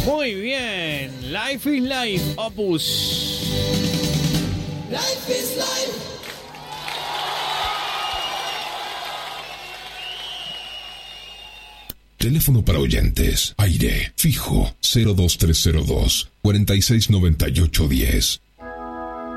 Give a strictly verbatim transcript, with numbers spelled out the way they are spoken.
Muy bien. Life is Life, Opus. Life is life. Teléfono para oyentes. Aire fijo cero dos tres cero dos, cuarenta y seis noventa y ocho diez.